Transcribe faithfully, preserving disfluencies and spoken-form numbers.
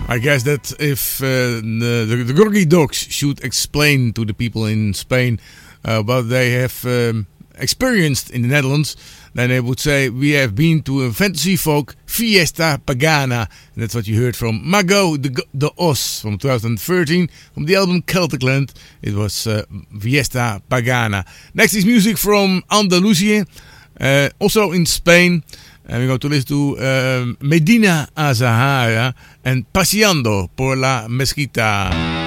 I guess that if uh, the, the, the Groggy Dogs should explain to the people in Spain uh, what they have um, experienced in the Netherlands, then they would say we have been to a fantasy folk fiesta pagana. And that's what you heard from Mago de, de Os from twenty thirteen from the album Celtic Land. It was uh, Fiesta Pagana. Next is music from Andalusia, uh, also in Spain. And we're going to listen to uh, Medina Azahara and Paseando por la Mezquita.